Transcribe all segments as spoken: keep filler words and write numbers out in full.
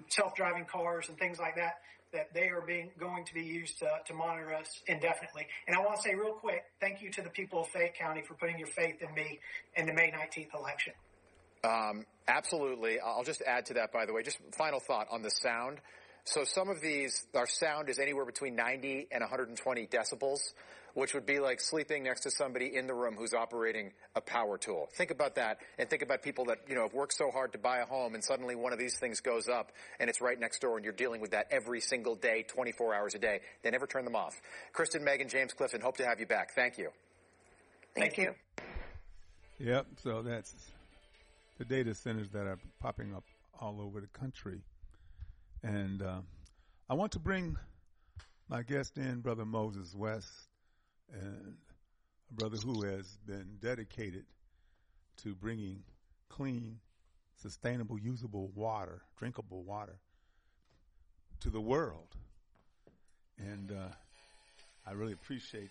self-driving cars and things like that, that they are being going to be used to, to monitor us indefinitely. And I want to say real quick, thank you to the people of Fayette County for putting your faith in me in the May nineteenth election. Um, absolutely. I'll just add to that, by the way, just final thought on the sound. So some of these, our sound is anywhere between ninety and one hundred twenty decibels, which would be like sleeping next to somebody in the room who's operating a power tool. Think about that, and think about people that, you know, have worked so hard to buy a home, and suddenly one of these things goes up, and it's right next door, and you're dealing with that every single day, twenty-four hours a day. They never turn them off. Kristen, Megan, James Clifton, hope to have you back. Thank you. Thank, Thank you. you. Yep, so that's the data centers that are popping up all over the country. And uh, I want to bring my guest in, Brother Moses West, and a brother who has been dedicated to bringing clean, sustainable, usable water, drinkable water to the world. And uh, I really appreciate,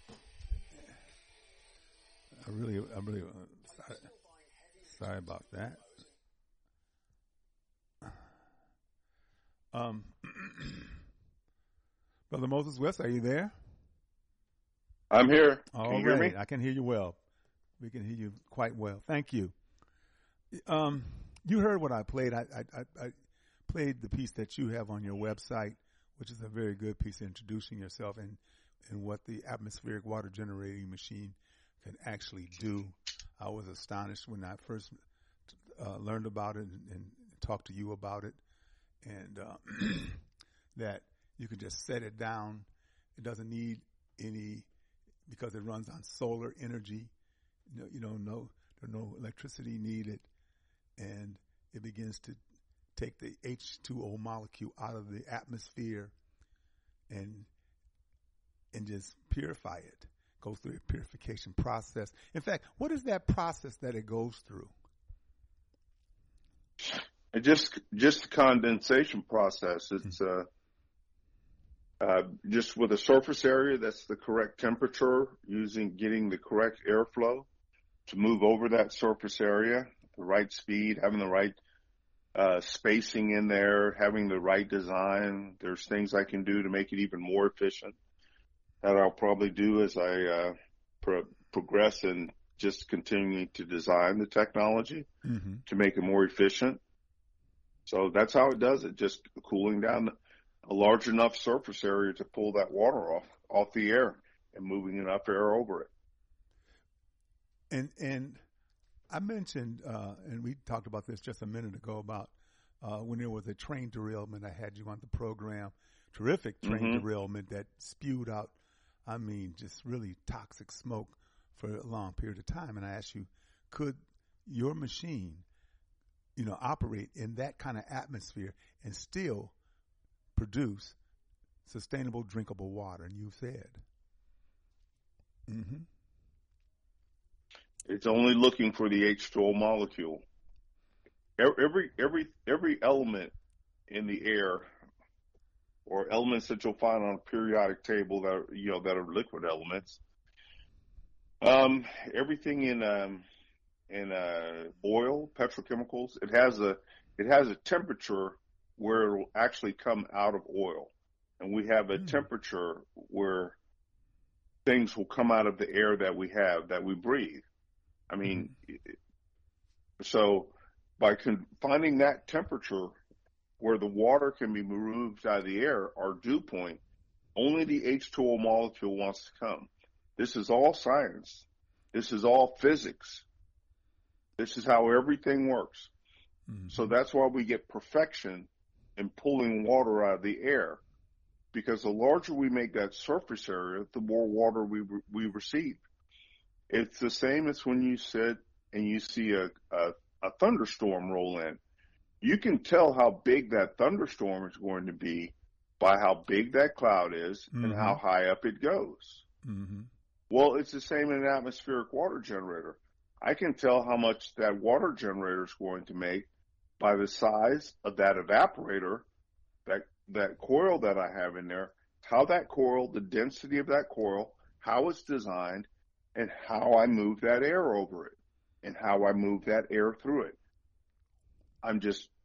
I really, I really, uh, sorry, sorry about that. Um, Brother Moses West, are you there? I'm here. All can you right. hear me? I can hear you well. We can hear you quite well. Thank you. Um, you heard what I played. I, I, I played the piece that you have on your website, which is a very good piece introducing yourself and, and what the atmospheric water generating machine can actually do. I was astonished when I first uh, learned about it and, and talked to you about it. And uh, that you can just set it down. It doesn't need any, because it runs on solar energy. You know, you know, no, there's no electricity needed, and it begins to take the H two O molecule out of the atmosphere, and and just purify it. Goes through a purification process. In fact, what is that process that it goes through? It just just the condensation process. It's uh, uh, just with a surface area that's the correct temperature, using getting the correct airflow to move over that surface area, the right speed, having the right uh, spacing in there, having the right design. There's things I can do to make it even more efficient that I'll probably do as I uh, pro- progress in just continuing to design the technology mm-hmm. to make it more efficient. So that's how it does it, just cooling down a large enough surface area to pull that water off off the air and moving enough air over it. And and I mentioned, uh, and we talked about this just a minute ago, about uh, when there was a train derailment. I had you on the program, terrific train mm-hmm. derailment that spewed out, I mean, just really toxic smoke for a long period of time. And I asked you, could your machine, you know, operate in that kind of atmosphere and still produce sustainable, drinkable water? And you said, mm-hmm. It's only looking for the H two O molecule. Every every every element in the air, or elements that you'll find on a periodic table that are, you know, that are liquid elements. Um, everything in um, in uh, oil, petrochemicals, it has a it has a temperature where it will actually come out of oil, and we have a mm. temperature where things will come out of the air that we have, that we breathe. I mean, mm. so by con- finding that temperature where the water can be removed out of the air, our dew point, only the H two O molecule wants to come. This is all science. This is all physics. This is how everything works. Mm-hmm. So that's why we get perfection in pulling water out of the air, because the larger we make that surface area, the more water we we receive. It's the same as when you sit and you see a, a, a thunderstorm roll in. You can tell how big that thunderstorm is going to be by how big that cloud is mm-hmm. and how high up it goes. Mm-hmm. Well, it's the same in an atmospheric water generator. I can tell how much that water generator is going to make by the size of that evaporator, that that coil that I have in there, how that coil, the density of that coil, how it's designed, and how I move that air over it, and how I move that air through it. I'm just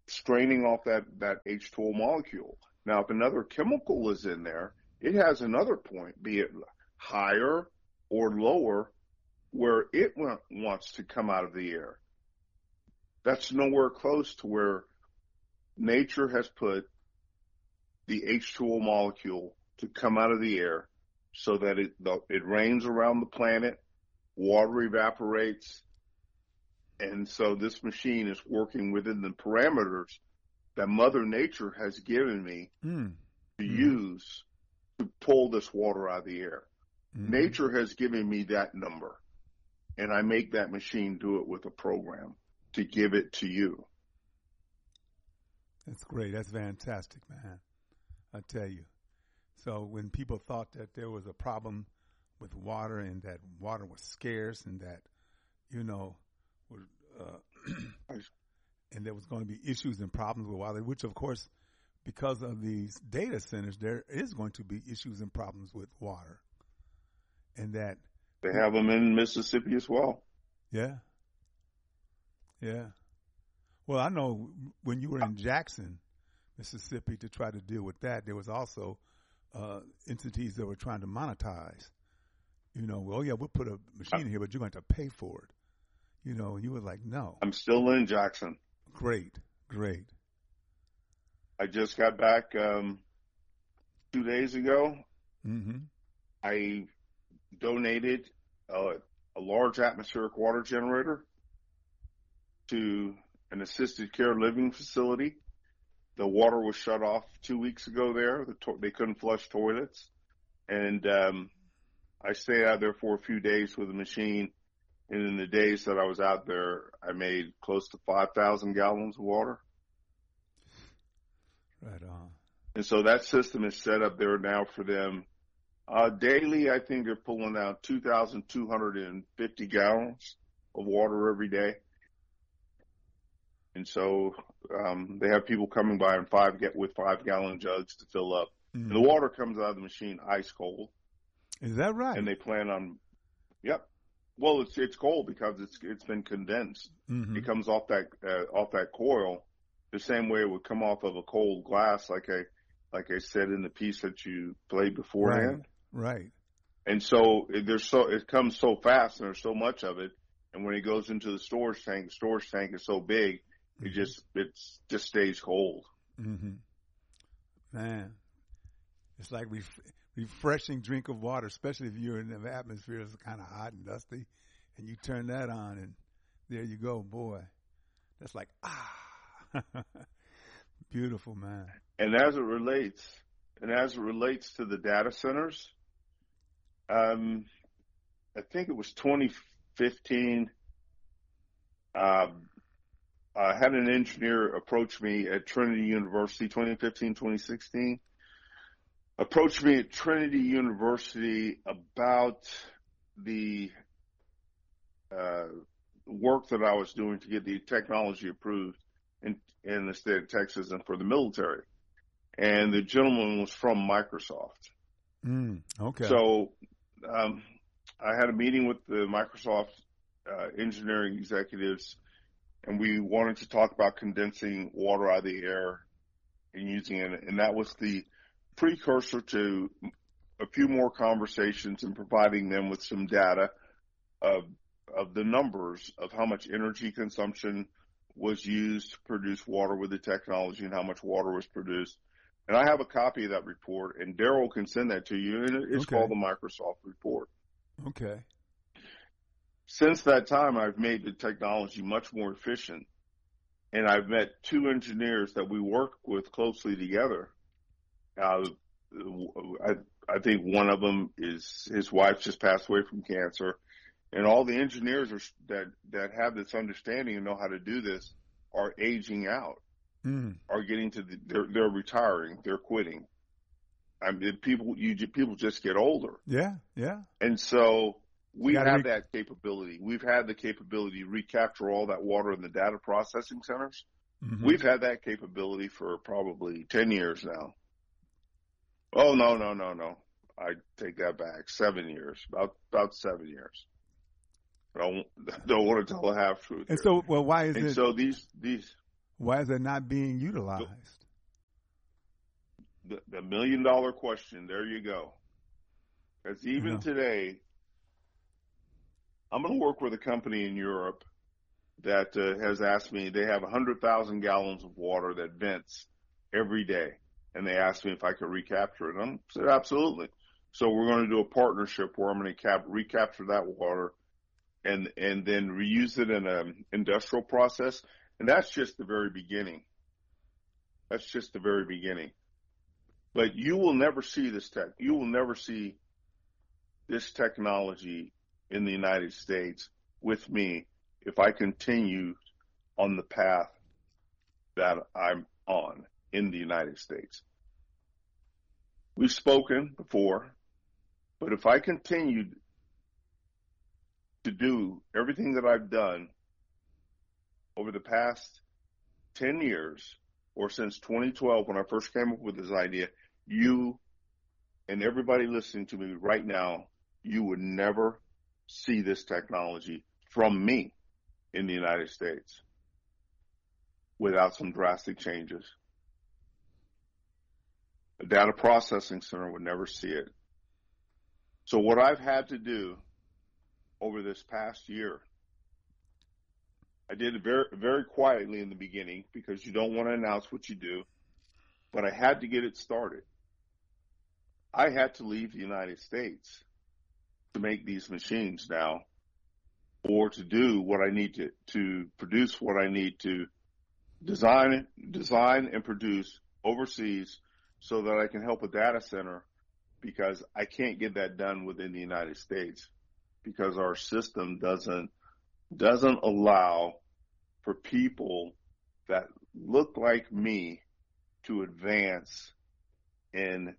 straining off that, that H two O molecule. Now, if another chemical is in there, it has another point, be it higher or lower, where it wants to come out of the air. That's nowhere close to where nature has put the H two O molecule to come out of the air so that it, it rains around the planet, water evaporates, and so this machine is working within the parameters that Mother Nature has given me mm. to mm. use to pull this water out of the air. Mm. Nature has given me that number, and I make that machine do it with a program to give it to you. That's great. That's fantastic, man. I tell you. So when people thought that there was a problem with water and that water was scarce and that, you know, uh, and there was going to be issues and problems with water, which of course, because of these data centers, there is going to be issues and problems with water. And that they have them in Mississippi as well. Yeah. Yeah. Well, I know when you were in Jackson, Mississippi, to try to deal with that, there was also uh, entities that were trying to monetize. You know, well, yeah, we'll put a machine here, but you're going to have to pay for it. You know, and you were like, no. I'm still in Jackson. Great, great. I just got back um, two days ago. Mm-hmm. I donated a, a large atmospheric water generator to an assisted care living facility. The water was shut off two weeks ago there. The to- they couldn't flush toilets. And um, I stayed out there for a few days with the machine. And in the days that I was out there, I made close to five thousand gallons of water. Right on. And so that system is set up there now for them. Uh, daily, I think they're pulling out two thousand two hundred fifty gallons of water every day. And so um, they have people coming by in five get with five gallon jugs to fill up. Mm-hmm. And the water comes out of the machine ice cold. Is that right? And they plan on, yep. Well, it's it's cold because it's it's been condensed. Mm-hmm. It comes off that uh, off that coil the same way it would come off of a cold glass, like I like I said in the piece that you played beforehand. Right. Right. And so it, there's so it comes so fast, and there's so much of it. And when it goes into the storage tank, the storage tank is so big, it mm-hmm. just it just stays cold. Mm-hmm. Man, it's like ref- refreshing drink of water, especially if you're in the atmosphere that's kind of hot and dusty, and you turn that on, and there you go, boy. That's like ah, beautiful, man. And as it relates, and as it relates to the data centers, um, I think it was twenty fifteen. Um, I had an engineer approach me at Trinity University, twenty fifteen, twenty sixteen, approached me at Trinity University about the uh, work that I was doing to get the technology approved in, in the state of Texas and for the military. And the gentleman was from Microsoft. Mm, okay. So um, I had a meeting with the Microsoft uh, engineering executives, and we wanted to talk about condensing water out of the air and using it. And that was the precursor to a few more conversations and providing them with some data of, of the numbers of how much energy consumption was used to produce water with the technology and how much water was produced. And I have a copy of that report, and Daryl can send that to you, and it's okay. Called the Microsoft report. Okay. Since that time, I've made the technology much more efficient, and I've met two engineers that we work with closely together. Uh, I, I think one of them is his wife just passed away from cancer, and all the engineers are, that that have this understanding and know how to do this are aging out, mm. are getting to the, they're they're retiring, they're quitting. I mean, people you people just get older. Yeah, yeah. And so we have re- that capability. We've had the capability to recapture all that water in the data processing centers. Mm-hmm. We've had that capability for probably ten years now. Oh, no, no, no, no. I take that back. Seven years, about about seven years. I don't, don't want to tell a half truth. And here. so, well, why is and it? so these these Why is it not being utilized? The, the million dollar question. There you go. Because even Yeah. today, I'm going to work with a company in Europe that uh, has asked me, they have one hundred thousand gallons of water that vents every day. And they asked me if I could recapture it. I said, absolutely. So we're going to do a partnership where I'm going to cap- recapture that water and, and then reuse it in an industrial process. And that's just the very beginning. That's just the very beginning. But you will never see this tech. You will never see this technology in the United States with me if I continue on the path that I'm on in the United States. We've spoken before, but if I continued to do everything that I've done over the past ten years, or since twenty twelve when I first came up with this idea, you and everybody listening to me right now, you would never see this technology from me in the United States without some drastic changes. A data processing center would never see it. So what I've had to do over this past year, I did it very, very quietly in the beginning because you don't want to announce what you do, but I had to get it started. I had to leave the United States to make these machines now, or to do what I need to, to produce what I need to design, design and produce overseas so that I can help a data center, because I can't get that done within the United States because our system doesn't, doesn't allow for people that look like me to advance in,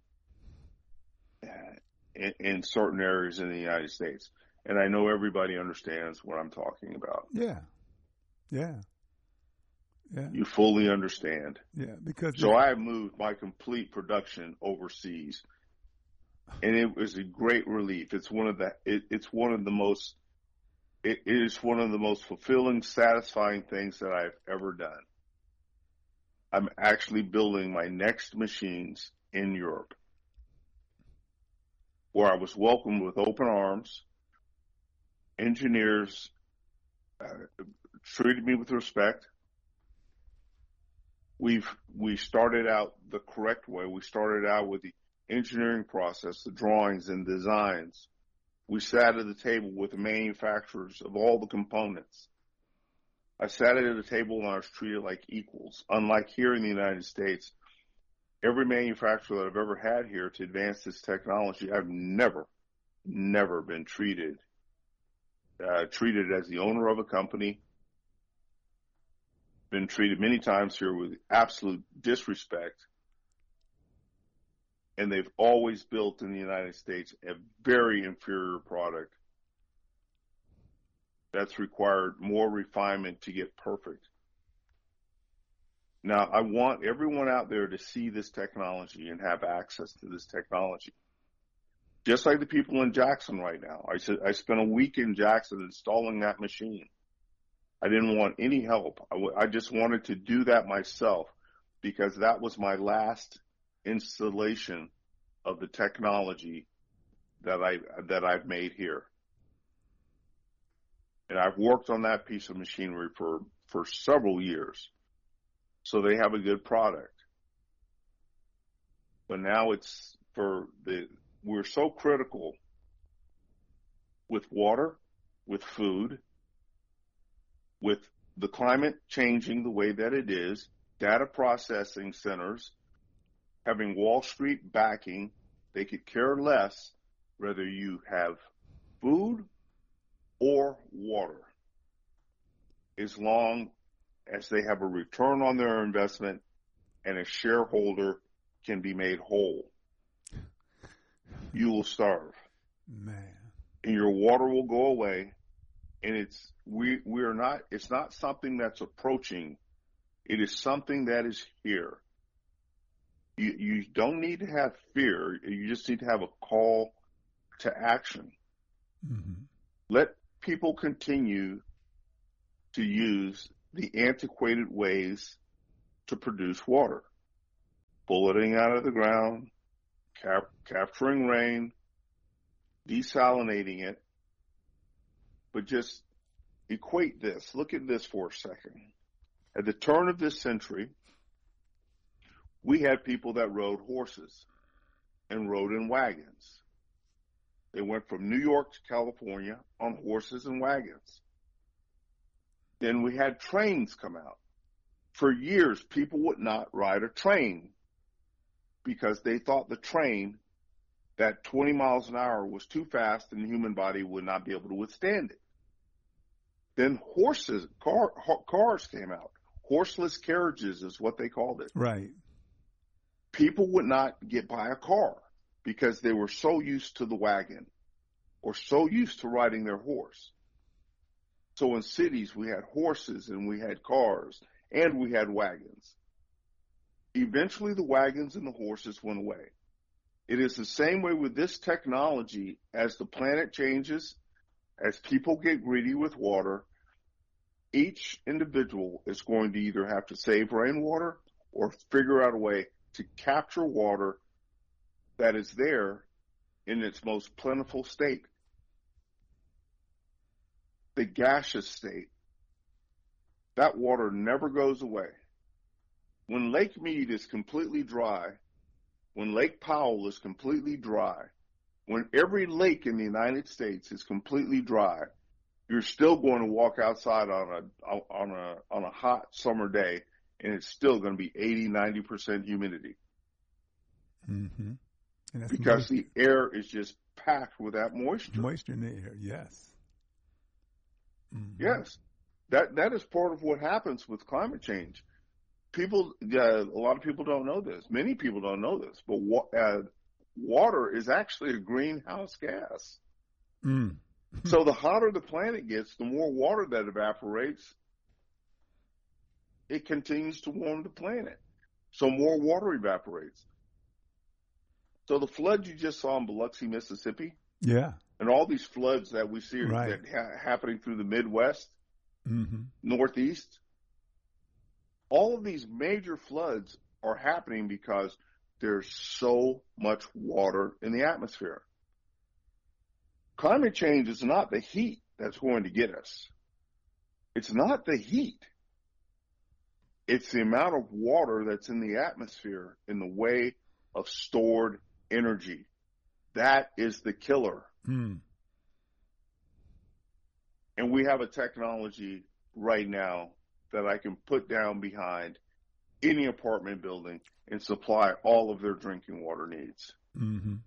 in, in certain areas in the United States. And I know everybody understands what I'm talking about. Yeah. Yeah. Yeah. You fully understand. Yeah. Because so I moved my complete production overseas, and it was a great relief. It's one of the, it, it's one of the most, it is one of the most fulfilling, satisfying things that I've ever done. I'm actually building my next machines in Europe, where I was welcomed with open arms. Engineers uh, treated me with respect. We've, we started out the correct way. We started out with the engineering process, the drawings and designs. We sat at the table with the manufacturers of all the components. I sat at the table and I was treated like equals. Unlike here in the United States, every manufacturer that I've ever had here to advance this technology, I've never, never been treated, uh, treated as the owner of a company. Been treated many times here with absolute disrespect. And they've always built in the United States a very inferior product that's required more refinement to get perfect. Now, I want everyone out there to see this technology and have access to this technology. Just like the people in Jackson right now. I said I spent a week in Jackson installing that machine. I didn't want any help. I, w- I just wanted to do that myself because that was my last installation of the technology that I that I've made here. And I've worked on that piece of machinery for, for several years. So they have a good product. But now it's for the, we're so critical with water, with food, with the climate changing the way that it is, data processing centers, having Wall Street backing, they could care less whether you have food or water, as long as they have a return on their investment and a shareholder can be made whole. You will starve. Man. And your water will go away. And it's, we, we are not, it's not something that's approaching. It is something that is here. You, you don't need to have fear. You just need to have a call to action. Mm-hmm. Let people continue to use the antiquated ways to produce water. Bulleting out of the ground, cap- capturing rain, desalinating it. But just equate this. Look at this for a second. At the turn of this century, we had people that rode horses and rode in wagons. They went from New York to California on horses and wagons. Then we had trains come out. For years, people would not ride a train because they thought the train, that twenty miles an hour, was too fast and the human body would not be able to withstand it. Then horses, car, cars came out. Horseless carriages is what they called it. Right. People would not get by a car because they were so used to the wagon or so used to riding their horse. So in cities, we had horses and we had cars and we had wagons. Eventually, the wagons and the horses went away. It is the same way with this technology. As the planet changes, as people get greedy with water, each individual is going to either have to save rainwater or figure out a way to capture water that is there in its most plentiful state. The gaseous state. That water never goes away. When Lake Mead is completely dry, when Lake Powell is completely dry, when every lake in the United States is completely dry, you're still going to walk outside on a on a on a hot summer day, and it's still going to be eighty, ninety percent humidity. Mm-hmm. And that's because moisture. The air is just packed with that moisture. Moisture in the air, yes. Mm-hmm. Yes, that that is part of what happens with climate change. People, uh, a lot of people don't know this. Many people don't know this, but wa- uh, water is actually a greenhouse gas. Mm. So the hotter the planet gets, the more water that evaporates, it continues to warm the planet. So more water evaporates. So the floods you just saw in Biloxi, Mississippi, yeah, and all these floods that we see right. that ha- happening through the Midwest, mm-hmm. Northeast, all of these major floods are happening because there's so much water in the atmosphere. Climate change is not the heat that's going to get us. It's not the heat. It's the amount of water that's in the atmosphere in the way of stored energy. That is the killer. Mm. And we have a technology right now that I can put down behind any apartment building and supply all of their drinking water needs. Mm-hmm.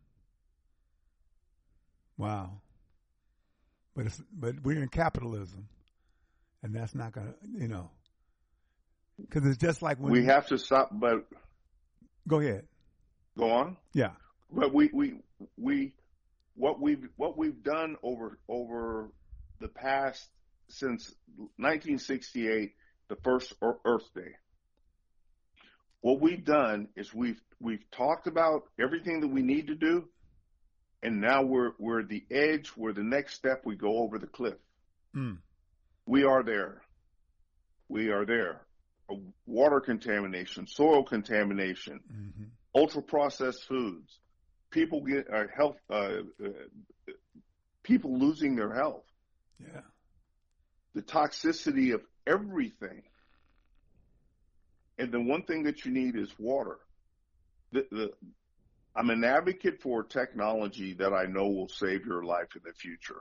Wow. But it's, but we're in capitalism, and that's not going to, you know, because it's just like when we have to stop. But go ahead. Go on. Yeah. But we we we what we've what we've done over over the past since nineteen sixty-eight, the first Earth Day. What we've done is we've we've talked about everything that we need to do, and now we're we're at the edge where the next step we go over the cliff. Mm. We are there. We are there. Water contamination, soil contamination, mm-hmm. ultra processed foods, people get uh, health, uh, uh, people losing their health. Yeah, the toxicity of everything. And the one thing that you need is water. The, the, I'm an advocate for technology that I know will save your life in the future.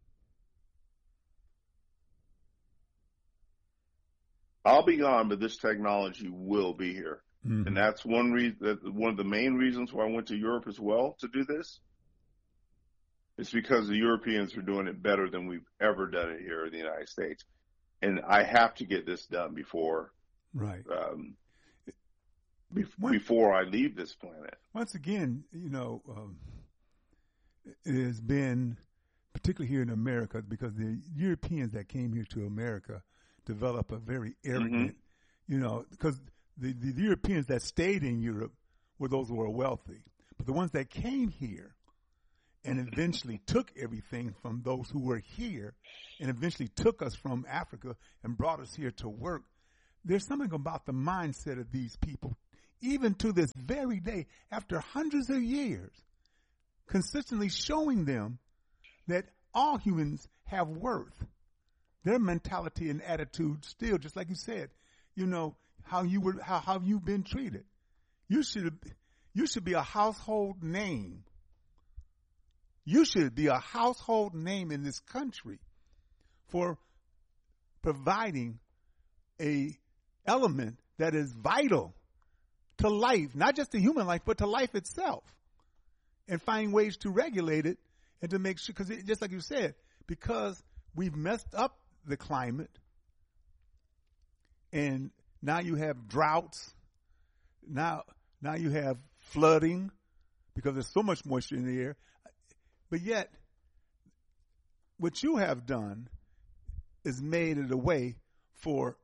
I'll be gone, but this technology will be here. Mm-hmm. And that's one reason, one of the main reasons why I went to Europe as well to do this. It's because the Europeans are doing it better than we've ever done it here in the United States. And I have to get this done before, right. Um, be- before I leave this planet. Once again, you know, um, it has been, particularly here in America, because the Europeans that came here to America develop a very arrogant, mm-hmm. you know, because the, the, the Europeans that stayed in Europe were those who were wealthy. But the ones that came here and eventually took everything from those who were here and eventually took us from Africa and brought us here to work, there's something about the mindset of these people, even to this very day, after hundreds of years, consistently showing them that all humans have worth. Their mentality and attitude still, just like you said, you know, how you were, how, how you've been treated. You should, you should be a household name. You should be a household name in this country for providing a element that is vital to life, not just to human life, but to life itself, and finding ways to regulate it and to make sure, because just like you said, because we've messed up the climate, and now you have droughts, now now you have flooding because there's so much moisture in the air, but yet what you have done is made it a way for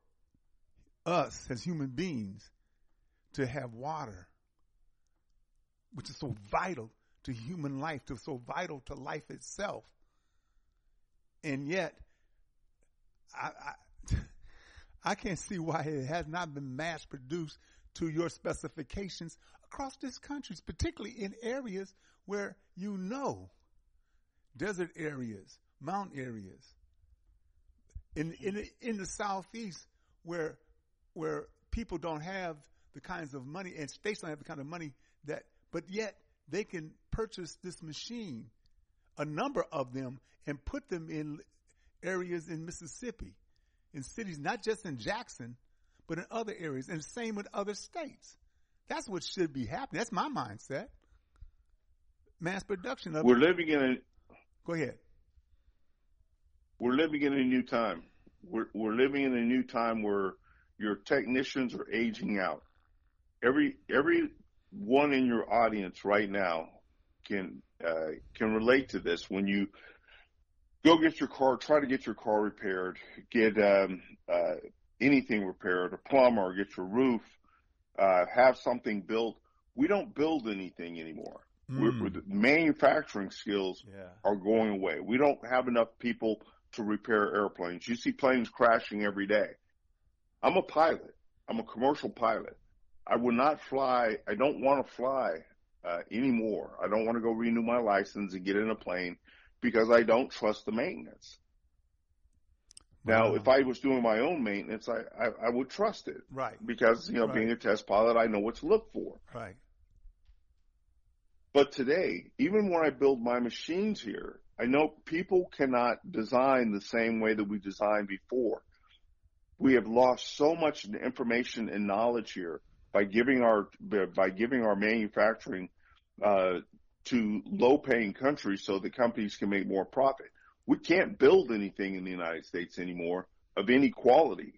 us as human beings to have water, which is so vital to human life, to so vital to life itself. And yet, I, I, I can't see why it has not been mass produced to your specifications across this country, particularly in areas where you know, desert areas, mountain areas, in in in the southeast where where people don't have the kinds of money, and states don't have the kind of money that, but yet they can purchase this machine, a number of them, and put them in areas in Mississippi, in cities, not just in Jackson, but in other areas, and same with other states. That's what should be happening. That's my mindset. Mass production of We're living in a Go ahead. We're living in a new time. We're we're living in a new time where your technicians are aging out. Every every one in your audience right now can uh, can relate to this. When you go get your car, try to get your car repaired, get um, uh, anything repaired, a plumber, get your roof, uh, have something built. We don't build anything anymore. Mm. We're, we're, the manufacturing skills yeah. are going away. We don't have enough people to repair airplanes. You see planes crashing every day. I'm a pilot. I'm a commercial pilot. I would not fly. I don't want to fly uh, anymore. I don't want to go renew my license and get in a plane because I don't trust the maintenance. Now, wow. if I was doing my own maintenance, I, I, I would trust it. Right. Because, you know, right. being a test pilot, I know what to look for. Right. But today, even when I build my machines here, I know people cannot design the same way that we designed before. We have lost so much information and knowledge here by giving our by giving our manufacturing uh, to low-paying countries so the companies can make more profit. We can't build anything in the United States anymore of any quality.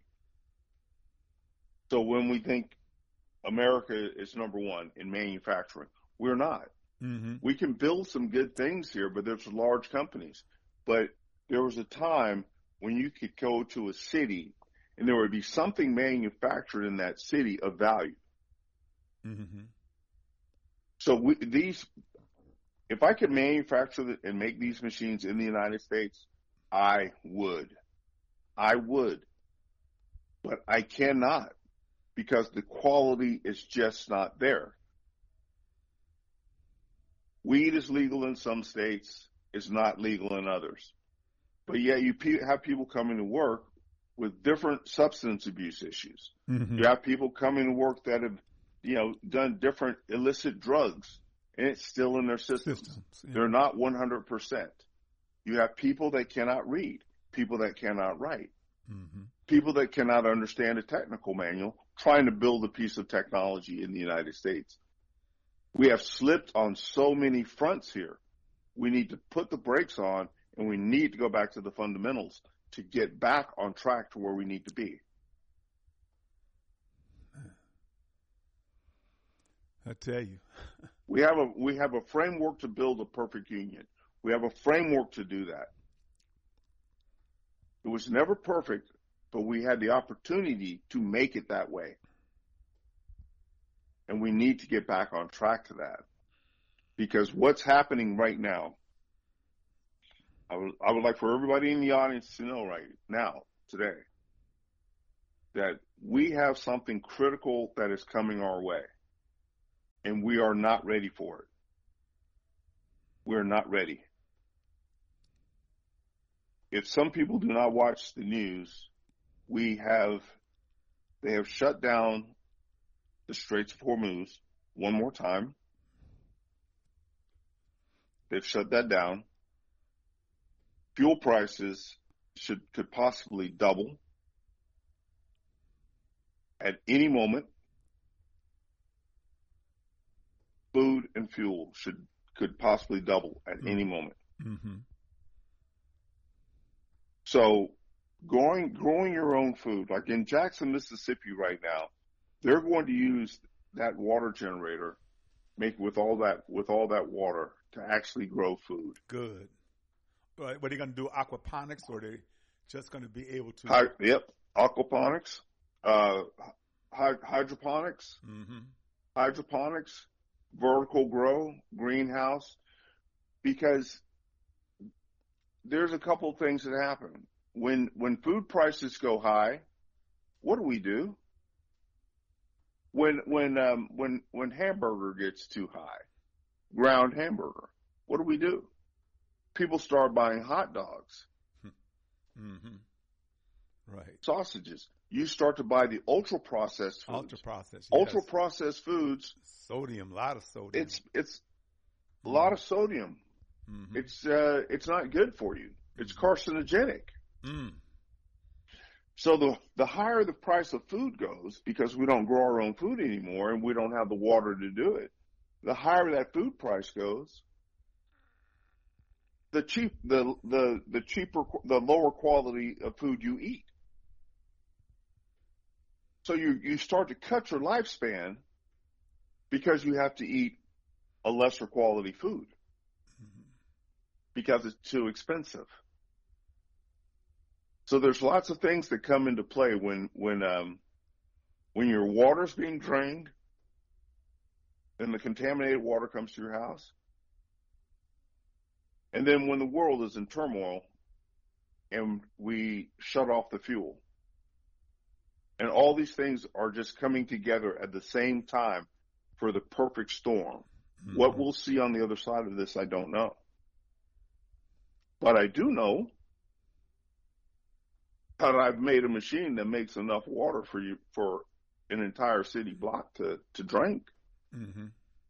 So when we think America is number one in manufacturing, we're not. Mm-hmm. We can build some good things here, but there's large companies. But there was a time when you could go to a city and there would be something manufactured in that city of value. Mm-hmm. So we, these, if I could manufacture and make these machines in the United States, I would. I would. But I cannot because the quality is just not there. Weed is legal in some states. It's not legal in others. But yet you pe- have people coming to work with different substance abuse issues. Mm-hmm. You have people coming to work that have, you know, done different illicit drugs, and it's still in their systems. systems yeah. They're not one hundred percent. You have people that cannot read, people that cannot write, mm-hmm. people that cannot understand a technical manual trying to build a piece of technology in the United States. We have slipped on so many fronts here. We need to put the brakes on, and we need to go back to the fundamentals to get back on track to where we need to be. I tell you. we have a we have a framework to build a perfect union. We have a framework to do that. It was never perfect, but we had the opportunity to make it that way. And we need to get back on track to that. Because what's happening right now, I would, I would like for everybody in the audience to know right now, today, that we have something critical that is coming our way, and we are not ready for it. We're not ready. If some people do not watch the news, we have, they have shut down the Straits of Hormuz one more time. They've shut that down. Fuel prices should could possibly double at any moment. Food and fuel should could possibly double at mm-hmm. any moment. Mm-hmm. So growing growing your own food, like in Jackson, Mississippi right now, they're going to use that water generator, make with all that with all that water to actually grow food. Good. What are they going to do? Aquaponics, or are they just going to be able to? Hi, yep, aquaponics, uh, hy- hydroponics, mm-hmm. hydroponics, vertical grow, greenhouse, because there's a couple of things that happen when when food prices go high. What do we do? When when um, when when hamburger gets too high, ground hamburger, what do we do? People start buying hot dogs, mm-hmm. right? Sausages. You start to buy the ultra processed foods. Ultra processed, ultra yes. processed foods. Sodium, a lot of sodium. It's it's mm-hmm. a lot of sodium. Mm-hmm. It's uh, it's not good for you. It's carcinogenic. Mm. So the the higher the price of food goes, because we don't grow our own food anymore and we don't have the water to do it, the higher that food price goes, the cheap the the the cheaper the lower quality of food you eat. So you you start to cut your lifespan because you have to eat a lesser quality food mm-hmm. because it's too expensive. So there's lots of things that come into play when when um, when your water's being drained and the contaminated water comes to your house, and then when the world is in turmoil and we shut off the fuel. And all these things are just coming together at the same time for the perfect storm. Mm-hmm. What we'll see on the other side of this, I don't know. But I do know that I've made a machine that makes enough water for you for an entire city block to, to drink. Mm-hmm.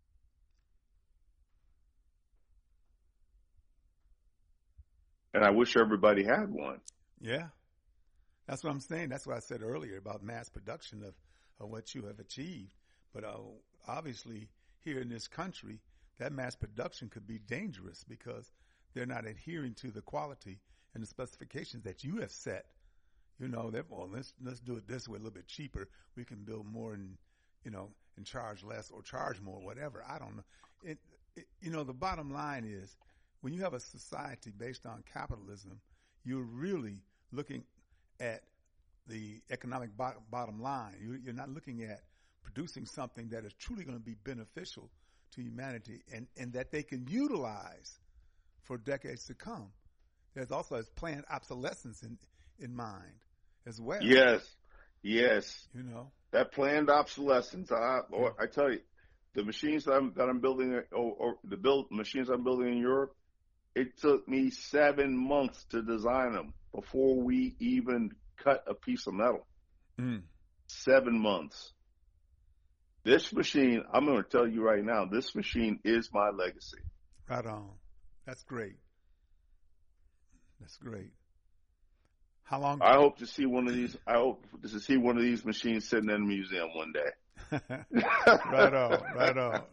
And I wish everybody had one. Yeah. That's what I'm saying. That's what I said earlier about mass production of, of what you have achieved. But uh, obviously, here in this country, that mass production could be dangerous because they're not adhering to the quality and the specifications that you have set. You know, that well, let's let's do it this way, a little bit cheaper. We can build more and you know and charge less or charge more, whatever. I don't know. It, it you know, the bottom line is when you have a society based on capitalism, you're really looking at the economic bottom, bottom line. You, you're not looking at producing something that is truly going to be beneficial to humanity and, and that they can utilize for decades to come. There's also a planned obsolescence in, in mind as well. Yes, yes. You know that planned obsolescence. I, yeah. I tell you, the machines that I'm that I'm building, or, or the build machines I'm building in Europe, it took me seven months to design them before we even cut a piece of metal. Mm. Seven months. This machine, I'm going to tell you right now, this machine is my legacy. Right on. That's great. That's great. How long? I hope to see one of these. I hope to see one of these machines sitting in a museum one day. Right on. Right on.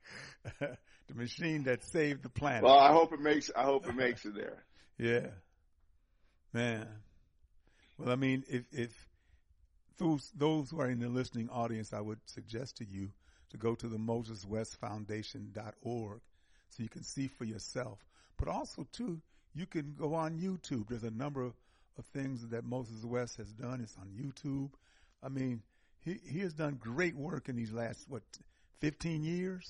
The machine that saved the planet. Well, I hope it makes. I hope it makes it there. Yeah, man. Well, I mean, if if those those who are in the listening audience, I would suggest to you to go to the Moses West Foundation dot org so you can see for yourself. But also, too, you can go on YouTube. There's a number of, of things that Moses West has done. It's on YouTube. I mean, he he has done great work in these last what fifteen years.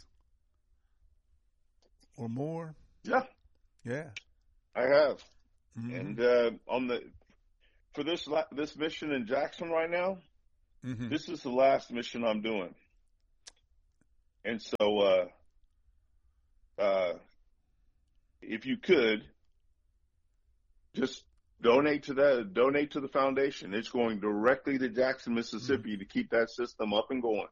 Or more? Yeah, yeah, I have. Mm-hmm. And uh, on the for this this mission in Jackson right now, Mm-hmm. This is the last mission I'm doing. And so, uh, uh, if you could just donate to that, donate to the foundation. It's going directly to Jackson, Mississippi mm-hmm. to keep that system up and going.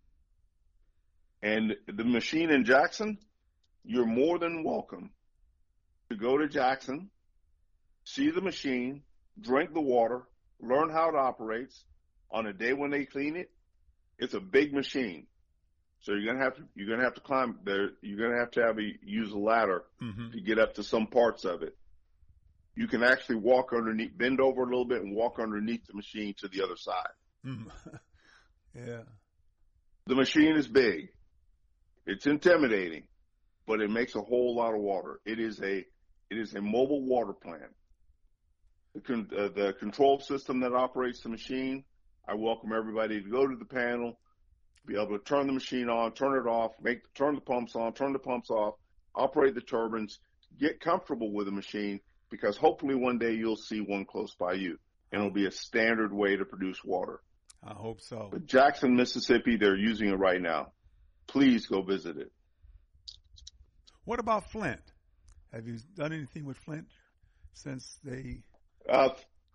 And the machine in Jackson, you're more than welcome to go to Jackson, see the machine, drink the water, learn how it operates. On a day when they clean it, it's a big machine. So you're gonna have to you're gonna have to climb there. You're gonna have to have a use a ladder mm-hmm. to get up to some parts of it. You can actually walk underneath, bend over a little bit, and walk underneath the machine to the other side. Mm. Yeah. The machine is big. It's intimidating, but it makes a whole lot of water. It is a it is a mobile water plant. The con, uh, the control system that operates the machine. I welcome everybody to go to the panel, be able to turn the machine on, turn it off, make turn the pumps on, turn the pumps off, operate the turbines, get comfortable with the machine, because hopefully one day you'll see one close by you, and it'll be a standard way to produce water. I hope so. But Jackson, Mississippi, they're using it right now. Please go visit it. What about Flint? Have you done anything with Flint since they... Uh,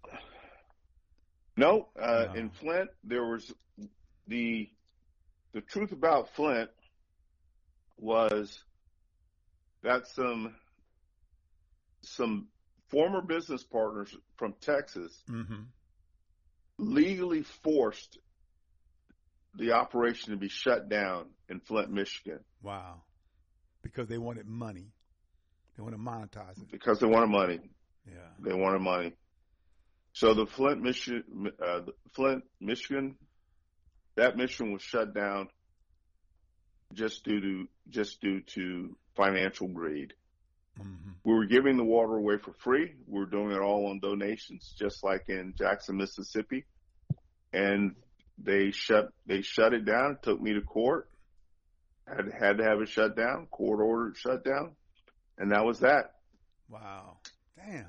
No, uh, no, in Flint, there was the the truth about Flint was that some some former business partners from Texas mm-hmm. legally forced the operation to be shut down in Flint, Michigan. Wow. Because they wanted money. They want to monetize it. Because they wanted money. Yeah. They wanted money. So the Flint, Michigan, uh, the Flint, Michigan, that mission was shut down just due to just due to financial greed. Mm-hmm. We were giving the water away for free. We were doing it all on donations, just like in Jackson, Mississippi, and they shut they shut it down. Took me to court. Had had to have it shut down. Court ordered it shut down, and that was that. Wow, damn.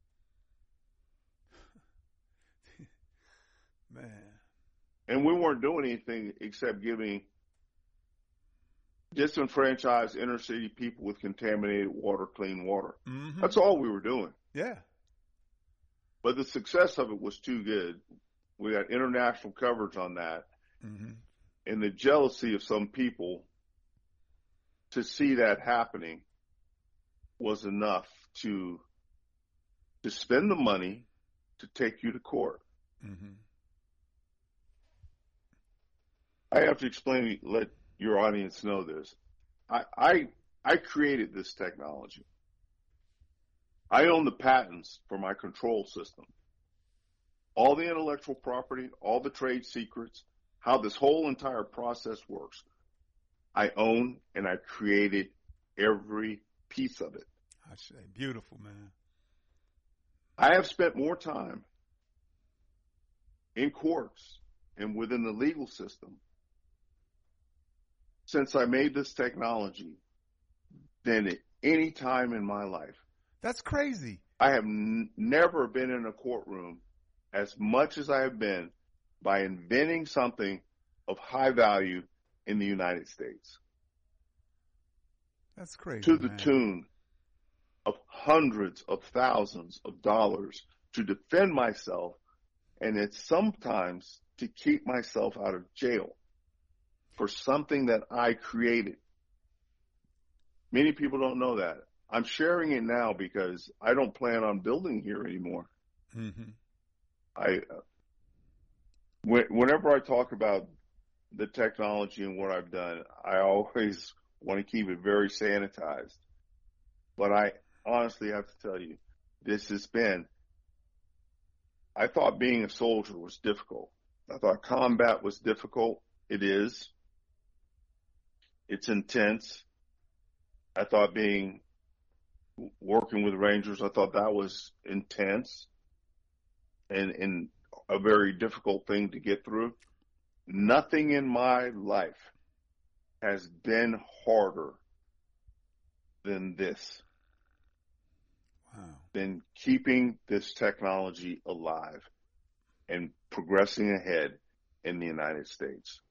Man. And we weren't doing anything except giving disenfranchised inner city people with contaminated water clean water. Mm-hmm. That's all we were doing. Yeah. But the success of it was too good. We got international coverage on that. Mm-hmm. And the jealousy of some people to see that happening was enough to to spend the money to take you to court. Mm-hmm. I have to explain, let your audience know this. I, I, I created this technology. I own the patents for my control system. All the intellectual property, all the trade secrets, how this whole entire process works, I own, and I created every piece of it. I say, beautiful, man. I have spent more time in courts and within the legal system since I made this technology than at any time in my life. That's crazy. I have n- never been in a courtroom as much as I have been by inventing something of high value in the United States. That's crazy. To the man. tune of hundreds of thousands of dollars to defend myself, and it's sometimes to keep myself out of jail for something that I created. Many people don't know that. I'm sharing it now because I don't plan on building here anymore. Mm-hmm. I, uh, whenever I talk about the technology and what I've done, I always want to keep it very sanitized. But I honestly have to tell you, this has been, I thought being a soldier was difficult. I thought combat was difficult. It is. It's intense. I thought being, working with Rangers, I thought that was intense and, and a very difficult thing to get through. Nothing in my life has been harder than this. Wow. Than keeping this technology alive and progressing ahead in the United States.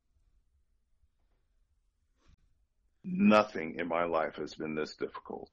Nothing in my life has been this difficult.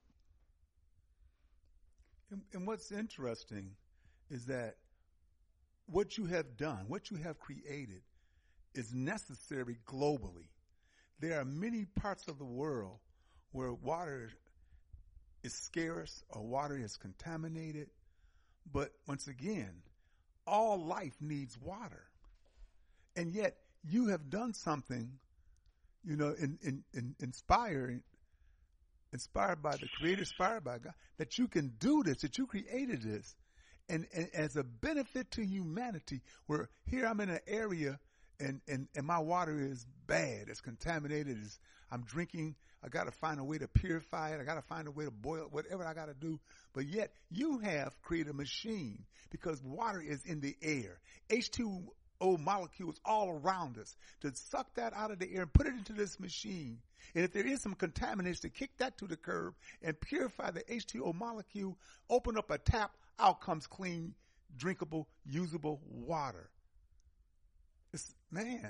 And, and what's interesting is that what you have done, what you have created, is necessary globally. There are many parts of the world where water is scarce or water is contaminated. But once again, all life needs water. And yet you have done something, you know, in, in, in inspired, inspired by the Creator, inspired by God, that you can do this, that you created this. And, and as a benefit to humanity, where here I'm in an area and, and, and my water is bad, it's contaminated, it's, I'm drinking, I got to find a way to purify it, I got to find a way to boil it, whatever I got to do. But yet you have created a machine, because water is in the air. H two O molecules all around us, to suck that out of the air and put it into this machine. And if there is some contaminants, to kick that to the curb and purify the H two O molecule, open up a tap, out comes clean, drinkable, usable water. It's, man.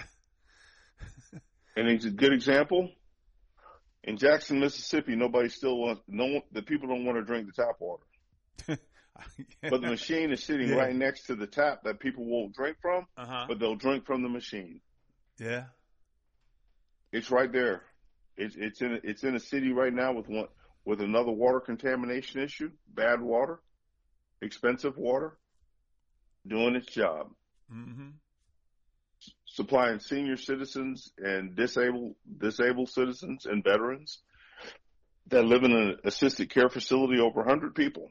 And it's a good example. In Jackson, Mississippi, nobody still wants, no, the people don't want to drink the tap water. Yeah. But the machine is sitting yeah. right next to the tap that people won't drink from, uh-huh. but they'll drink from the machine. Yeah. It's right there. It's, it's in, it's in a city right now with one, with another water contamination issue, bad water, expensive water, doing its job. Mm-hmm. S- supplying senior citizens and disabled, disabled citizens and veterans that live in an assisted care facility, over one hundred people.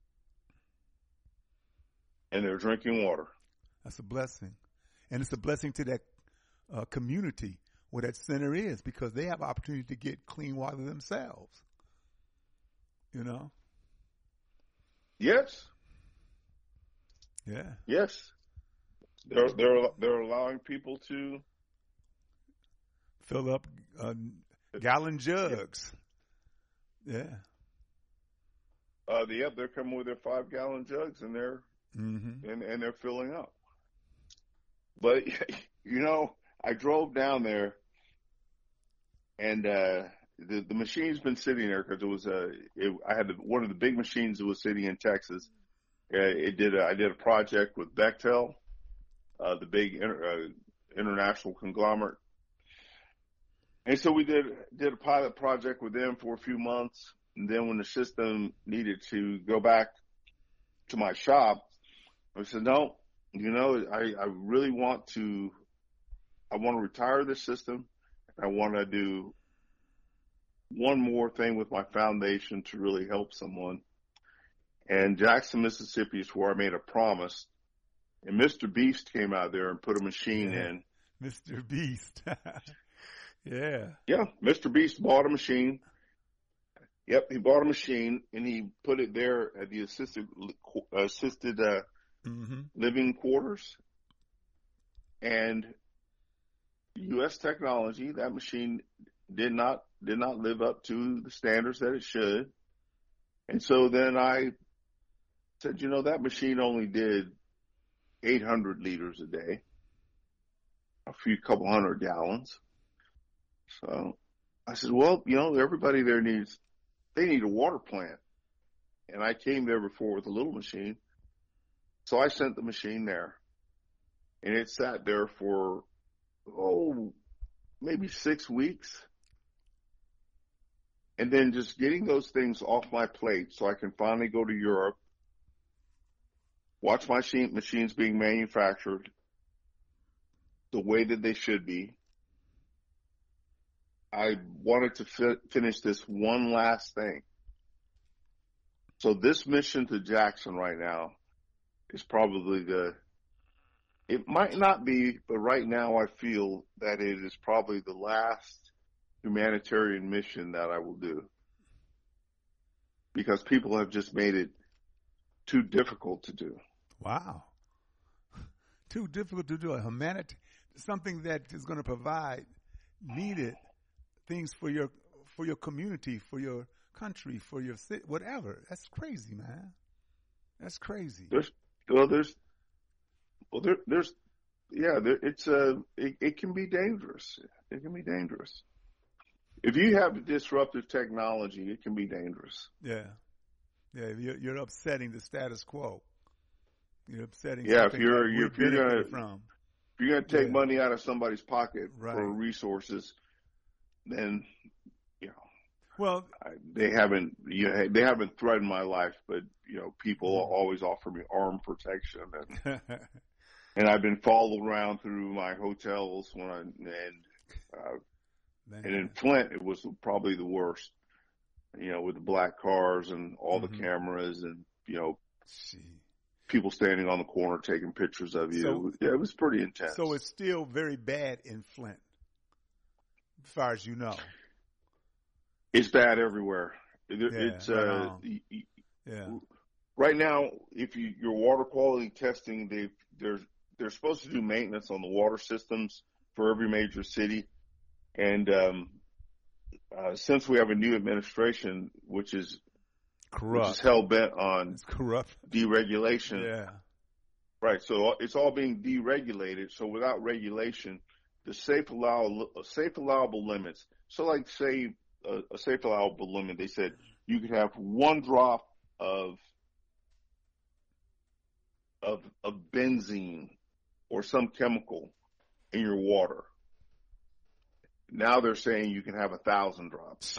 And they're drinking water. That's a blessing. And it's a blessing to that uh, community where that center is, because they have opportunity to get clean water themselves. You know? Yes. Yeah. Yes. They're, they're, they're allowing people to fill up uh, gallon jugs. Yeah. Uh, the, yep, they're coming with their five gallon jugs, and they're, Mm-hmm. And, and they're filling up. But, you know, I drove down there, and uh, the the machine's been sitting there because it was a. It, I had one of the big machines that was sitting in Texas. Uh, it did. A, I did a project with Bechtel, uh, the big inter, uh, international conglomerate, and so we did did a pilot project with them for a few months. And then when the system needed to go back to my shop, I said, no, you know, I, I really want to, I want to retire this system. I want to do one more thing with my foundation to really help someone. And Jackson, Mississippi is where I made a promise. And Mister Beast came out there and put a machine yeah. in. Mister Beast. yeah. Yeah. Mister Beast bought a machine. Yep. He bought a machine and he put it there at the assisted, assisted, uh, Mm-hmm. living quarters, and U S technology, that machine did not did not live up to the standards that it should. And so then I said, you know, that machine only did eight hundred liters a day, a few couple hundred gallons. So I said, well, you know, everybody there needs, they need a water plant. And I came there before with a little machine. So I sent the machine there, and it sat there for, oh, maybe six weeks. And then just getting those things off my plate so I can finally go to Europe, watch my machine, machines being manufactured the way that they should be. I wanted to fi- finish this one last thing. So this mission to Jackson right now is probably the, it might not be, but right now I feel that it is probably the last humanitarian mission that I will do, because people have just made it too difficult to do. Wow. Too difficult to do a humanity, something that is going to provide needed things for your, for your community, for your country, for your city, whatever. That's crazy, man. That's crazy. There's, Well, there's, well, there, there's, yeah, there, it's a, it, it can be dangerous. It can be dangerous. If you have disruptive technology, it can be dangerous. Yeah. Yeah, you're, you're upsetting the status quo. You're upsetting yeah, something if you're, that we're if you're gonna, from. If you're going to take yeah. money out of somebody's pocket right. for resources, then, you know, well, I, they haven't, you know, they haven't threatened my life, but, you know, people mm-hmm. always offer me armed protection. And, and I've been followed around through my hotels when I, and, uh, and in Flint, it was probably the worst, you know, with the black cars and all mm-hmm. the cameras and, you know, Gee. people standing on the corner taking pictures of you. So, yeah, it was pretty intense. So it's still very bad in Flint, as far as you know. It's bad everywhere. It, yeah, it's uh, right, yeah. right now. If you your water quality testing, they they're they're supposed to do maintenance on the water systems for every major city, and um, uh, since we have a new administration, which is corrupt, which is hell bent on it's corrupt deregulation. Yeah, right. So it's all being deregulated. So without regulation, the safe allow safe allowable limits. So like say. A, a safe allowable limit, they said you could have one drop of of of benzene or some chemical in your water. Now they're saying you can have a thousand drops.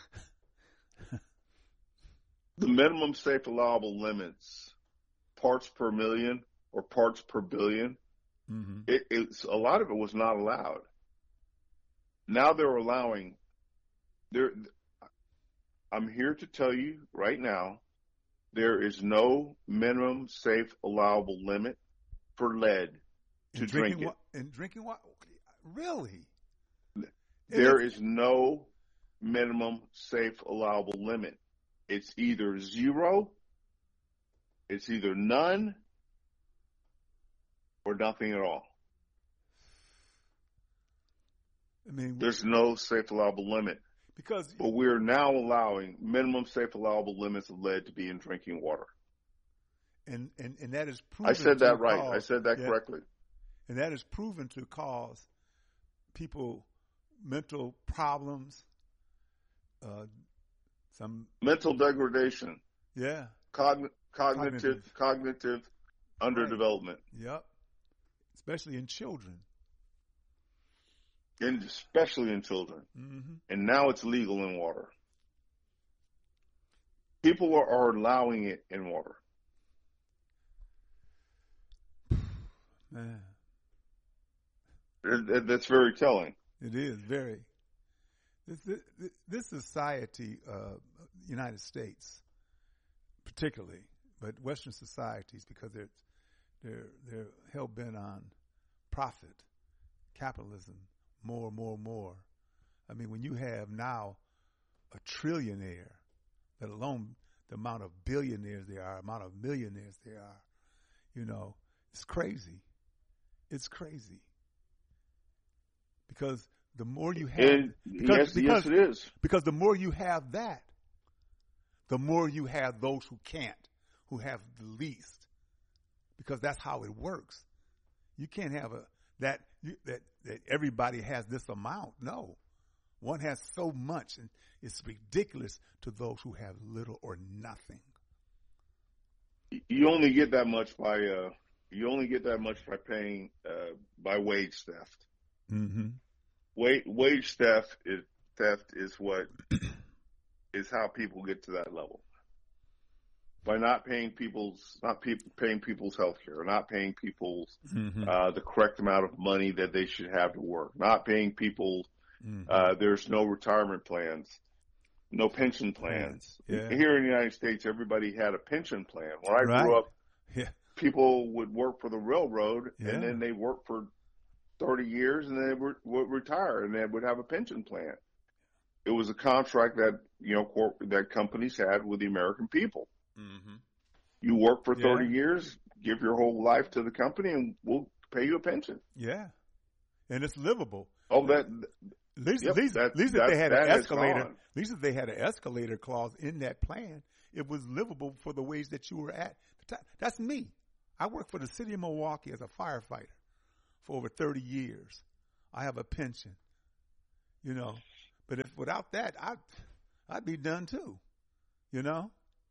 The minimum safe allowable limits, parts per million or parts per billion, mm-hmm. it, it's a lot of it was not allowed. Now they're allowing. There, I'm here to tell you right now, there is no minimum safe allowable limit for lead to drink it. And drinking water? Really? There is no minimum safe allowable limit. It's either zero, it's either none, or nothing at all. I mean, there's no safe allowable limit. Because, but we're now allowing minimum safe allowable limits of lead to be in drinking water. And and, and that is proven. I said that right. Cause, I said that yeah, correctly. And that is proven to cause people mental problems, uh, some mental degradation. Yeah. Cogn- cognitive cognitive, cognitive underdevelopment. Right. Yep. Especially in children. And especially in children. Mm-hmm. And now it's legal in water. People are, are allowing it in water. Man. It, that's very telling. It is very. This this, this society, uh, United States, particularly, but Western societies, because they're they're they're hell bent on profit, capitalism. More, more, more. I mean, when you have now a trillionaire, let alone the amount of billionaires there are, amount of millionaires there are, you know, it's crazy. It's crazy. Because the more you have, and because, yes, because, yes, it is. Because the more you have that, the more you have those who can't, who have the least. Because that's how it works. You can't have a that you, that that everybody has this amount. No, one has so much, and it's ridiculous to those who have little or nothing. You only get that much by uh, you only get that much by paying uh, by wage theft. Mm-hmm. Wage wage theft is theft is what is how people get to that level. By not paying people's, not pe- paying people's health care, not paying people's mm-hmm. uh, the correct amount of money that they should have to work, not paying people. Mm-hmm. Uh, there's no retirement plans, no pension plans. Yeah. Here in the United States, everybody had a pension plan. When I right. grew up, yeah. people would work for the railroad, yeah. and then they worked for thirty years, and then they would, would retire, and they would have a pension plan. It was a contract that you know corp- that companies had with the American people. Mm-hmm. You work for thirty yeah. years, give your whole life to the company, and we'll pay you a pension. Yeah, and it's livable. Oh, that. At least, yep, at least, that, at least that, if they had an escalator, at least if they had an escalator clause in that plan, it was livable for the wage that you were at. That's me. I worked for the city of Milwaukee as a firefighter for over thirty years. I have a pension, you know. But if without that, I'd, I'd be done too, you know.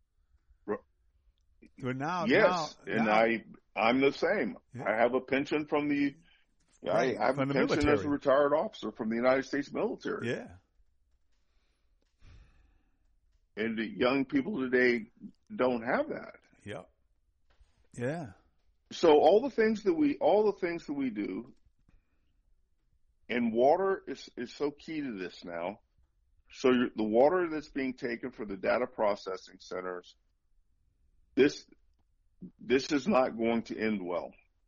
But now, yes, now, and now, I, I'm the same. Yeah. I have a pension from the, right, I have from a the pension military. as a retired officer from the United States military. Yeah. And the young people today don't have that. Yep. Yeah. So all the things that we, all the things that we do, and water is, is so key to this now. So you're, the water that's being taken for the data processing centers, this, this is not going to end well.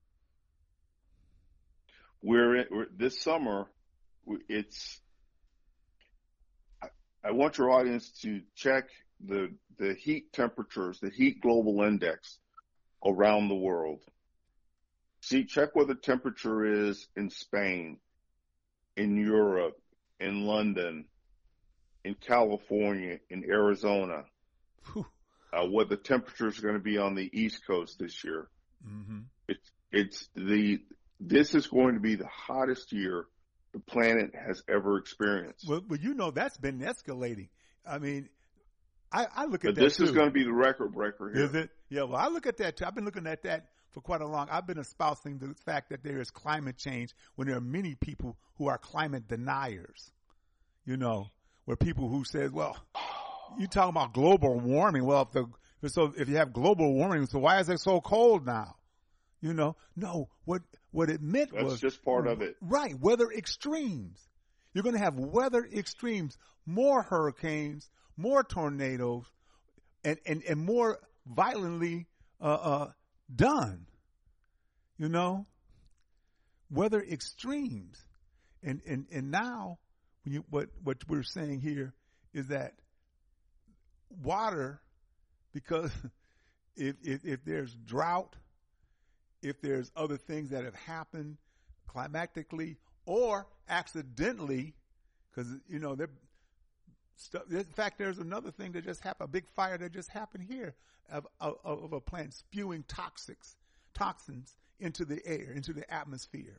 We're, in, we're this summer, it's, I, I want your audience to check the, the heat temperatures, the heat global index around the world. See, check what the temperature is in Spain, in Europe, in London, in California, in Arizona, uh, what the temperature is going to be on the East Coast this year. Mm-hmm. It's, it's the, this is going to be the hottest year the planet has ever experienced. Well, well you know, that's been escalating. I mean, I, I look at but that this too. is going to be the record breaker here. Is it? Yeah, well, I look at that too. I've been looking at that for quite a long. I've been espousing the fact that there is climate change when there are many people who are climate deniers. You know, where people who says, well, you talking about global warming. Well, if the, so if you have global warming, so why is it so cold now? You know, no, what, what it meant That's was. That's just part of it. Right. Weather extremes. You're going to have weather extremes, more hurricanes, more tornadoes, and, and, and more violently, uh, uh, done, you know, weather extremes. And, and, and now when you, what, what we're saying here is that water, because if, if, if there's drought, if there's other things that have happened climatically or accidentally, because, you know, there, stuff, in fact, there's another thing that just happened, a big fire that just happened here of, of, of a plant spewing toxics, toxins into the air, into the atmosphere.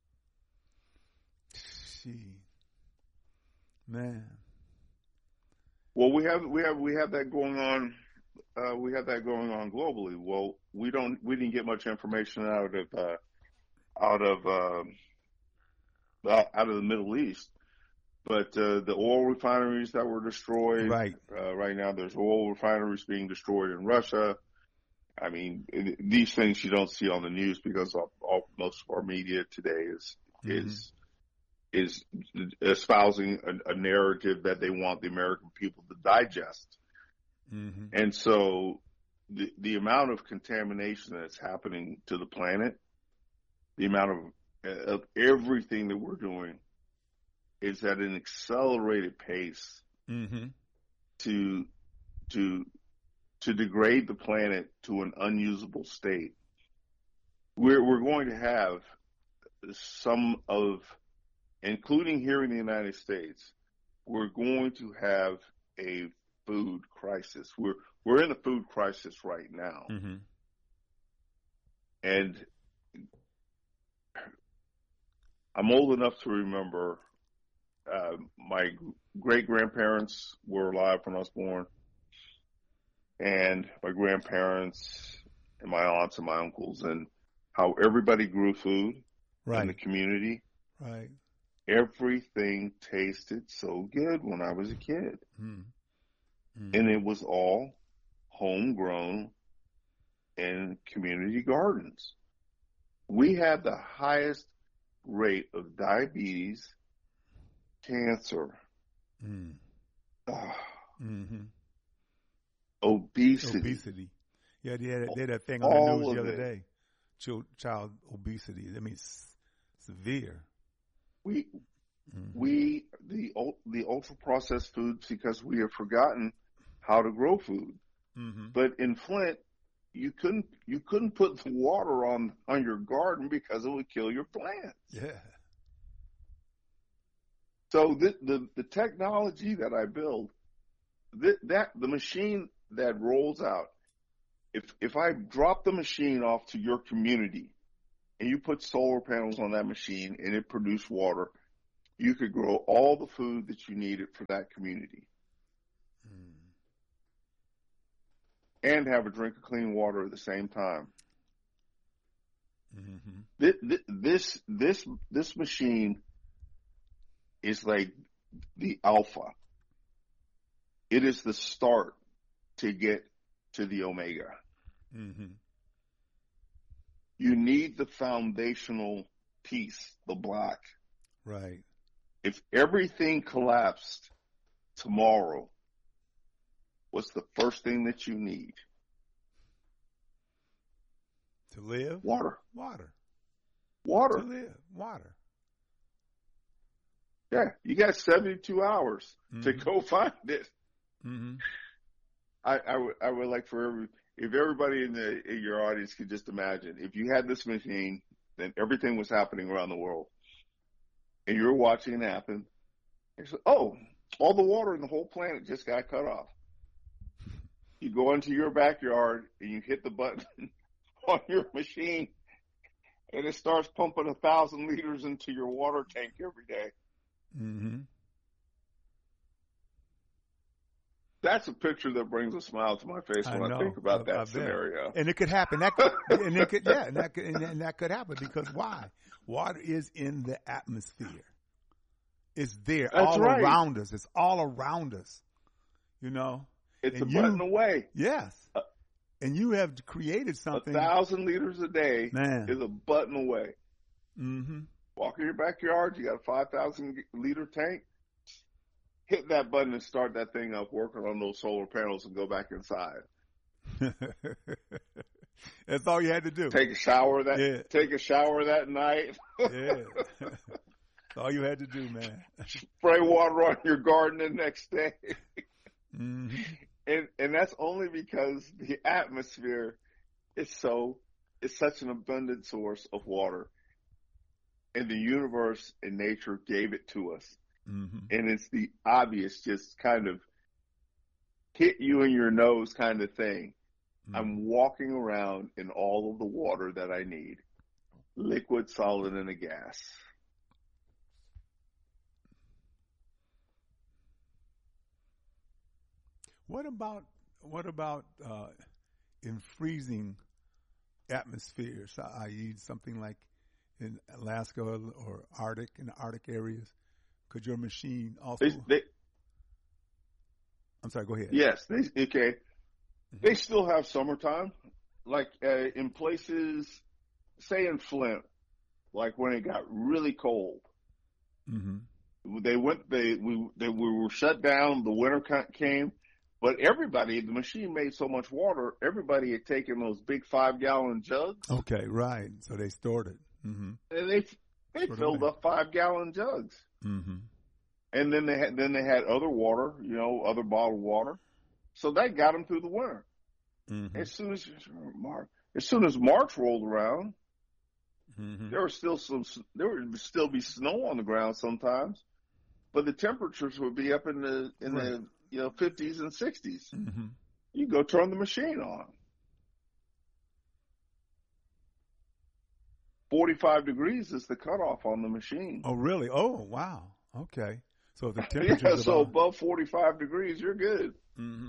Gee, man. Well, we have, we have, we have that going on. Uh, we have that going on globally. Well, we don't, we didn't get much information out of, uh, out of, um, out of the Middle East, but, uh, the oil refineries that were destroyed, right, uh, right now there's oil refineries being destroyed in Russia. I mean, it, these things you don't see on the news because all, all, most of our media today is, mm-hmm. is, is espousing a, a narrative that they want the American people to digest. Mm-hmm. And so the, the amount of contamination that's happening to the planet, the amount of, of everything that we're doing is at an accelerated pace mm-hmm. to, to, to degrade the planet to an unusable state. We're, we're going to have some of, including here in the United States, we're going to have a food crisis. We're we're in a food crisis right now, mm-hmm. and I'm old enough to remember uh, my great grandparents were alive when I was born, and my grandparents and my aunts and my uncles, and how everybody grew food right. in the community. Right. Everything tasted so good when I was a kid. Mm. Mm. And it was all homegrown in community gardens. We had the highest rate of diabetes, cancer, mm. oh, mm-hmm. obesity. Obesity. Yeah, they had, they had that thing on the news the other it. day. Child, child obesity. I mean, it's severe. We, mm-hmm. we, the, the ultra processed foods, because we have forgotten how to grow food. Mm-hmm. But in Flint, you couldn't, you couldn't put the water on, on your garden because it would kill your plants. Yeah. So the, the, the technology that I build, the, that, the machine that rolls out, if, if I drop the machine off to your community and you put solar panels on that machine and it produced water, you could grow all the food that you needed for that community. Mm. And have a drink of clean water at the same time. Mm-hmm. This, this, this, this machine is like the alpha. It is the start to get to the omega. Mm-hmm. You need the foundational piece, the block. Right. If everything collapsed tomorrow, what's the first thing that you need? To live? Water. Water. Water. To live. Water. Yeah, you got seventy-two hours mm-hmm. to go find it. Mm-hmm. I, I would I would like for every if everybody in the in your audience could just imagine if you had this machine, then everything was happening around the world, and you're watching it happen. And so, oh, all the water in the whole planet just got cut off. You go into your backyard and you hit the button on your machine, and it starts pumping a thousand liters into your water tank every day. Mm-hmm. That's a picture that brings a smile to my face when I, I think about I, that I scenario. And it could happen. That could, and it could, yeah, and that could, and, and that could happen because why? Water is in the atmosphere. It's there, That's all right. around us. It's all around us. You know, it's and a you, button away. Yes, uh, and you have created something. A thousand liters a day Man. is a button away. Mm-hmm. Walk in your backyard. You got a five thousand liter tank. Hit that button and start that thing up, working on those solar panels, and go back inside. That's all you had to do. Take a shower that. Yeah. Take a shower that night. Yeah. That's all you had to do, man. Spray water on your garden the next day. Mm-hmm. And and that's only because the atmosphere is so is such an abundant source of water. And the universe and nature gave it to us. Mm-hmm. And it's the obvious, just kind of hit you in your nose kind of thing. Mm-hmm. I'm walking around in all of the water that I need. Liquid, solid, and a gas. What about, what about, uh, in freezing atmospheres, that is something like in Alaska or Arctic, in the Arctic areas? Could your machine also? They, they, I'm sorry. Go ahead. Yes. They, okay. Mm-hmm. They still have summertime, like uh, in places, say in Flint, like when it got really cold. Mm-hmm. They went. They we they we were shut down. The winter came, but everybody, the machine made so much water. Everybody had taken those big five gallon jugs. Okay, right. So they stored it. Mm-hmm. And they they sort filled up five gallon jugs. Mm-hmm. And then they had then they had other water, you know, other bottled water. So that got them through the winter. Mm-hmm. As soon as March, as soon as March rolled around, mm-hmm. there was still some there would still be snow on the ground sometimes, but the temperatures would be up in the in right. the you know fifties and sixties. Mm-hmm. You go turn the machine on. forty-five degrees is the cutoff on the machine. Oh, really? Oh, wow. Okay. So the temperature. Yeah, so above, above forty-five degrees, you're good. Mm-hmm.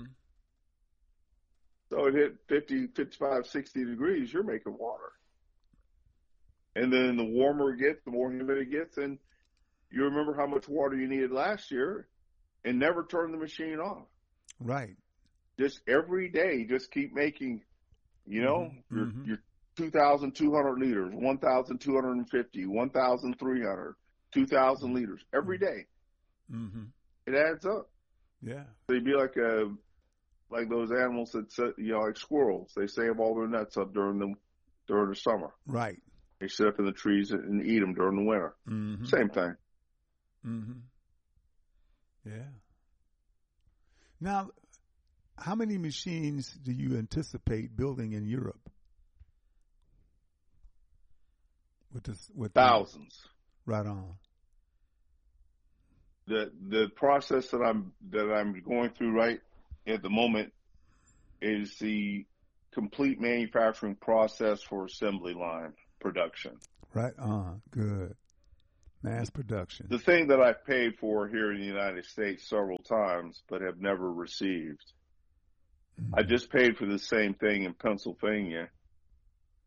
So it hit fifty, fifty-five, sixty degrees, you're making water. And then the warmer it gets, the more humid it gets, and you remember how much water you needed last year and never turn the machine off. Right. Just every day, just keep making, you know, mm-hmm. your, mm-hmm. your two thousand two hundred liters, one thousand two hundred fifty, one thousand three hundred, two thousand liters every day. Mm-hmm. It adds up. Yeah. So you'd be like a, like those animals that, sit, you know, like squirrels. They save all their nuts up during the, during the summer. Right. They sit up in the trees and eat them during the winter. Mm-hmm. Same thing. Mm-hmm. Yeah. Now, how many machines do you anticipate building in Europe? With this, with thousands. The, right on. The the process that I'm that I'm going through right at the moment is the complete manufacturing process for assembly line. production. Right on. Good. Mass production. The thing that I've paid for here in the United States several times but have never received. Mm-hmm. I just paid for the same thing in Pennsylvania.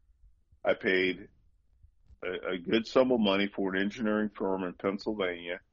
I paid a, a good sum of money for an engineering firm in Pennsylvania